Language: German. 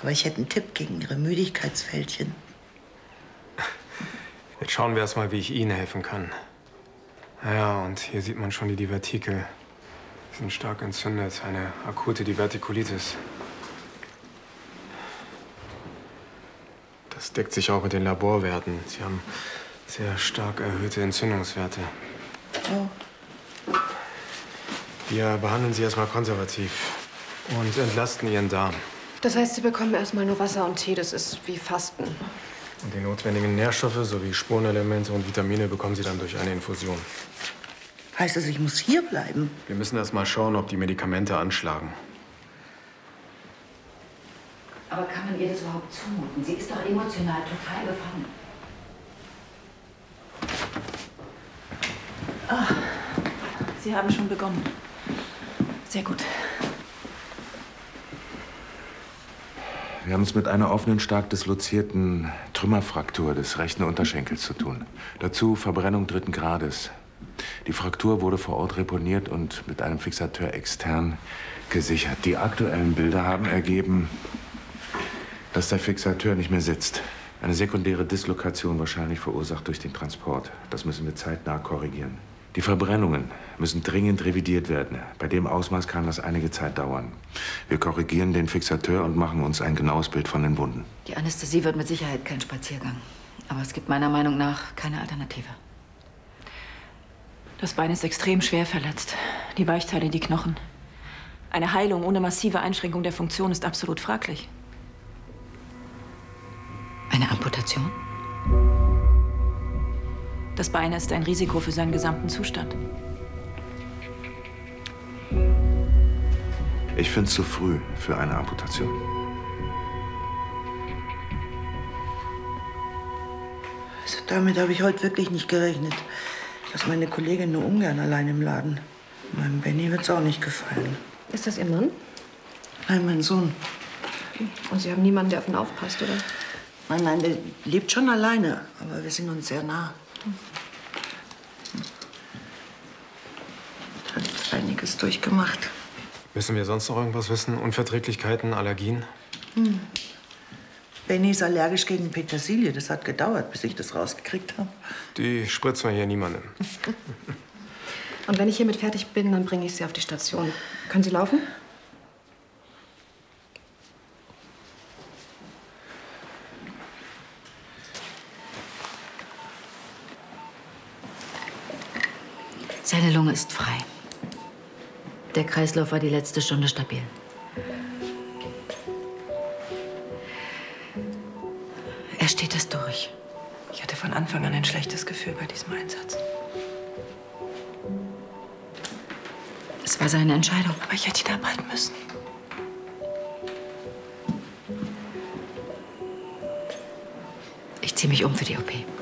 Aber ich hätte einen Tipp gegen Ihre Müdigkeitsfältchen. Jetzt schauen wir erst mal, wie ich Ihnen helfen kann. Ja, und hier sieht man schon die Divertikel. Sie sind stark entzündet. Eine akute Divertikulitis. Das deckt sich auch mit den Laborwerten. Sie haben sehr stark erhöhte Entzündungswerte. Oh. Wir behandeln Sie erstmal konservativ und entlasten Ihren Darm. Das heißt, Sie bekommen erstmal nur Wasser und Tee. Das ist wie Fasten. Und die notwendigen Nährstoffe sowie Spurenelemente und Vitamine bekommen Sie dann durch eine Infusion. Heißt das, ich muss hier bleiben? Wir müssen erst mal schauen, ob die Medikamente anschlagen. Aber kann man ihr das überhaupt zumuten? Sie ist doch emotional total gefangen. Ah, Sie haben schon begonnen. Sehr gut. Wir haben es mit einer offenen, stark dislozierten Trümmerfraktur des rechten Unterschenkels zu tun. Dazu Verbrennung 3. Grades. Die Fraktur wurde vor Ort reponiert und mit einem Fixateur extern gesichert. Die aktuellen Bilder haben ergeben, dass der Fixateur nicht mehr sitzt. Eine sekundäre Dislokation wahrscheinlich verursacht durch den Transport. Das müssen wir zeitnah korrigieren. Die Verbrennungen müssen dringend revidiert werden. Bei dem Ausmaß kann das einige Zeit dauern. Wir korrigieren den Fixateur und machen uns ein genaues Bild von den Wunden. Die Anästhesie wird mit Sicherheit kein Spaziergang. Aber es gibt meiner Meinung nach keine Alternative. Das Bein ist extrem schwer verletzt. Die Weichteile, die Knochen. Eine Heilung ohne massive Einschränkung der Funktion ist absolut fraglich. Eine Amputation? Das Bein ist ein Risiko für seinen gesamten Zustand. Ich finde es zu früh für eine Amputation. Also damit habe ich heute wirklich nicht gerechnet. Ich lasse meine Kollegin nur ungern allein im Laden. Meinem Benny wird es auch nicht gefallen. Ist das Ihr Mann? Nein, mein Sohn. Und Sie haben niemanden, der auf ihn aufpasst, oder? Nein, nein, der lebt schon alleine. Aber wir sind uns sehr nah. Hat einiges durchgemacht. Müssen wir sonst noch irgendwas wissen? Unverträglichkeiten, Allergien? Benny ist allergisch gegen Petersilie. Das hat gedauert, bis ich das rausgekriegt habe. Die spritzen wir hier niemandem. Und wenn ich hiermit fertig bin, dann bringe ich Sie auf die Station. Können Sie laufen? Seine Lunge ist frei. Der Kreislauf war die letzte Stunde stabil. Er steht es durch. Ich hatte von Anfang an ein schlechtes Gefühl bei diesem Einsatz. Es war seine Entscheidung. Aber ich hätte ihn abhalten müssen. Ich ziehe mich um für die OP.